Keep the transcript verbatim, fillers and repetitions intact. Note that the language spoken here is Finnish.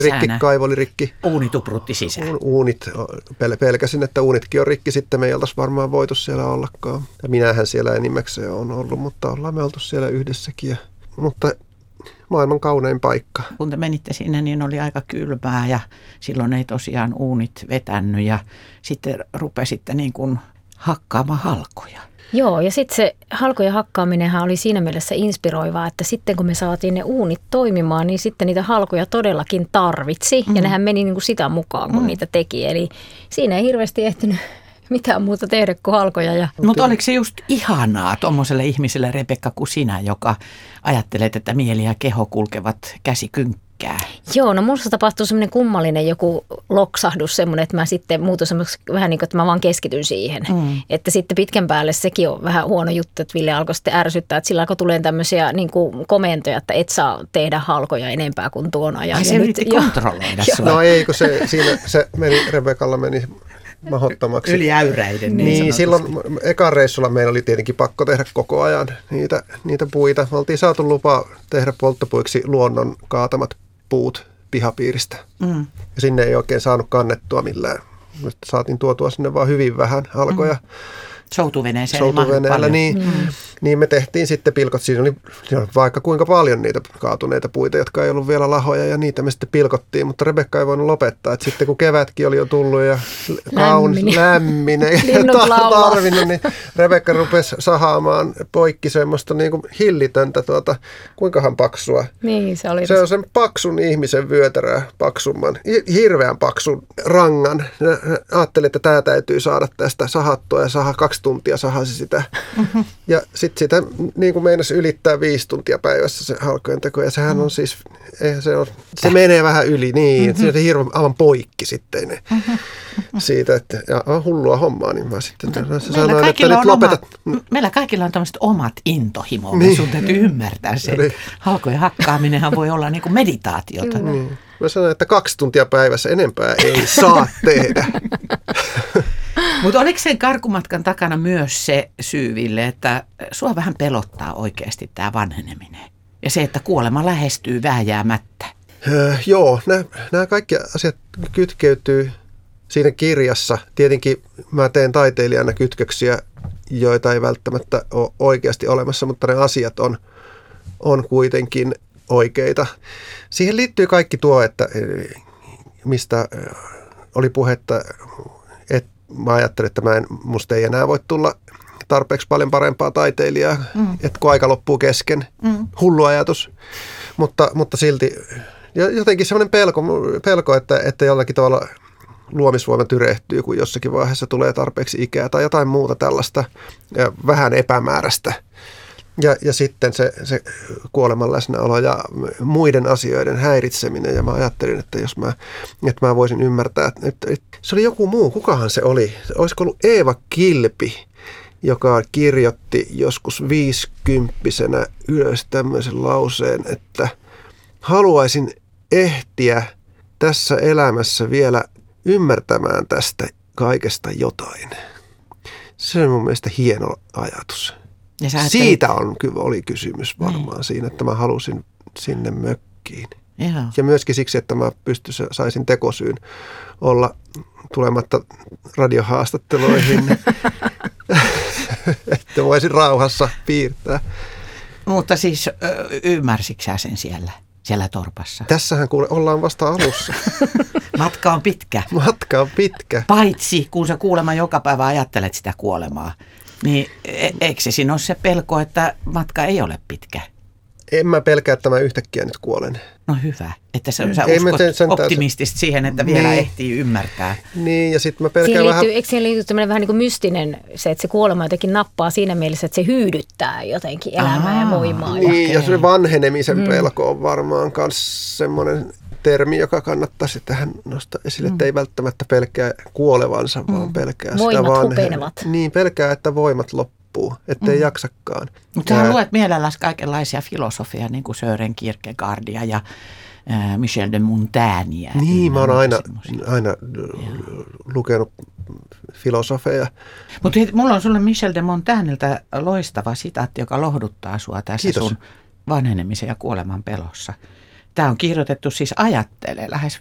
Rikki, kaivo oli rikki. Uuni tuprutti sisään. U- uunit, pel- pelkäsin, että uunitkin on rikki, sitten me ei oltaisi varmaan voitu siellä ollakaan. Ja minähän siellä enimmäkseen on ollut, mutta ollaan me oltu siellä yhdessäkin. Ja, mutta maailman kaunein paikka. Kun te menitte sinne, niin oli aika kylmää ja silloin ei tosiaan uunit vetänyt ja sitten rupesitte niin kuin hakkaamaan halkoja. Joo, ja sitten se halkojen hakkaaminenhan oli siinä mielessä inspiroivaa, että sitten kun me saatiin ne uunit toimimaan, niin sitten niitä halkoja todellakin tarvitsi. Mm. Ja nehän meni niin kuin sitä mukaan, kun mm. niitä teki. Eli siinä ei hirveästi ehtinyt mitään muuta tehdä kuin halkoja. Ja... Mutta oliko se just ihanaa tuommoiselle ihmiselle, Rebekka, kuin sinä, joka ajattelet, että mieli ja keho kulkevat käsi kynkkää? Joo, no minusta tapahtui semmoinen kummallinen joku loksahdus, semmoinen, että mä sitten muutuin semmoiksi vähän niin kuin, että mä vaan keskityn siihen. Mm. Että sitten pitkän päälle sekin on vähän huono juttu, että Ville alkoi sitten ärsyttää, että sillä alkoi tulemaan tämmöisiä niin kuin komentoja, että et saa tehdä halkoja enempää kuin tuon ajan. Ai se yritti kontrolloida sua. No ei, kun se, siinä se meni, Rebekalla meni mahdottomaksi. Yliäyräiden. Niin, niin silloin ekan reissulla meillä oli tietenkin pakko tehdä koko ajan niitä, niitä puita. Me oltiin saatu lupa tehdä polttopuiksi luonnon kaatamat puut pihapiiristä. Mm. Ja sinne ei oikein saanut kannettua millään. Me saatiin tuotua sinne vaan hyvin vähän halkoja. Mm. Soutuveneeseen. Soutuveneellä, niin, mm. niin me tehtiin sitten pilkot. Siinä oli, siinä oli vaikka kuinka paljon niitä kaatuneita puita, jotka ei ollut vielä lahoja, ja niitä me sitten pilkottiin. Mutta Rebekka ei voinut lopettaa. Että sitten kun kevätkin oli jo tullut ja kaunis, lämmin, ei tarvinnut, niin Rebekka rupesi sahaamaan poikki semmoista niin kuin hillitöntä, tuota, kuinkahan paksua. Niin, se oli. Se on sen paksun ihmisen vyötärää paksumman, hirveän paksun rangan. Ajattelin, että tämä täytyy saada tästä sahattua ja saha kaksi tuntia sahasi sitä. Mm-hmm. Ja sitten sitä niin kuin meinasi ylittää viisi tuntia päivässä se halkojen teko. Ja sehän mm. on siis, eihän se, on, se menee vähän yli niin, mm-hmm. että se hirveän aivan poikki sitten ne. Mm-hmm. Siitä, että ja, on hullua hommaa, niin mä sitten sanoin, että nyt lopetat. Oma, meillä kaikilla on tämmöiset omat intohimomme, niin. Sun täytyy ymmärtää se. Niin. Halkojen hakkaaminenhan voi olla niin kuin meditaatiota. Niin. Mä sanoin, että kaksi tuntia päivässä enempää ei saa tehdä. Mutta oliko sen karkumatkan takana myös se syy, Ville, että sua vähän pelottaa oikeasti tämä vanheneminen ja se, että kuolema lähestyy vääjäämättä? Öö, joo, nämä kaikki asiat kytkeytyy siinä kirjassa. Tietenkin mä teen taiteilijana kytköksiä, joita ei välttämättä ole oikeasti olemassa, mutta ne asiat on, on kuitenkin oikeita. Siihen liittyy kaikki tuo, että mistä oli puhetta, että mä ajattelin, että mä en, musta ei enää voi tulla tarpeeksi paljon parempaa taiteilijaa, mm. että kun aika loppuu kesken. Mm. Hullu ajatus, mutta, mutta silti jotenkin semmoinen pelko, pelko että, että jollakin tavalla luomisvoima tyrehtyy, kun jossakin vaiheessa tulee tarpeeksi ikää tai jotain muuta tällaista ja vähän epämääräistä. Ja, ja sitten se, se kuoleman läsnäolo ja muiden asioiden häiritseminen. Ja mä ajattelin, että jos mä, että mä voisin ymmärtää, että, että, että se oli joku muu. Kukahan se oli? Olisiko ollut Eeva Kilpi, joka kirjoitti joskus viisikymppisenä ylös tämmöisen lauseen, että haluaisin ehtiä tässä elämässä vielä ymmärtämään tästä kaikesta jotain. Se on mun mielestä hieno ajatus. Siitä on, oli kysymys varmaan niin. Siinä, että mä halusin sinne mökkiin. Joo. Ja myöskin siksi, että mä pystyisin, saisin tekosyyn olla tulematta radiohaastatteluihin, että voisin rauhassa piirtää. Mutta siis ymmärsitkö sä sen siellä, siellä torpassa? Tässähän kuule, ollaan vasta alussa. Matka on pitkä. Matka on pitkä. Paitsi kun sä kuulemma joka päivä ajattelet sitä kuolemaa. Niin eikö se siinä ole se pelko, että matka ei ole pitkä? En mä pelkää, että mä yhtäkkiä nyt kuolen. No hyvä, että sä, sä uskot sen, optimistisesti siihen, että vielä niin. Ehtii ymmärtää. Niin, ja sitten mä pelkään siihen liittyy, vähän... Eikö siihen liity tämmöinen vähän niin kuin mystinen se, että se kuolema jotenkin nappaa siinä mielessä, että se hyydyttää jotenkin elämää Aa, ja voimaa. Niin, ja, ja se vanhenemisen mm. pelko on varmaan myös semmoinen termi, joka kannattaisi tähän nostaa esille, mm. että ei välttämättä pelkää kuolevansa, mm. vaan pelkää voimat sitä hupenevat. Niin, pelkää, että voimat loppuu, ettei mm. jaksakaan. Mutta sä luet mielelläsi kaikenlaisia filosofia, niin kuin Søren Kierkegaardia ja äh, Michel de Montagnea. Niin, mä oon aina, aina lukenut filosofeja. Mutta mulla on sulle Michel de Montagnelta loistava sitaatti, joka lohduttaa sua tässä Kiitos. Sun vanhenemisen ja kuoleman pelossa. Tämä on kirjoitettu siis ajattelee lähes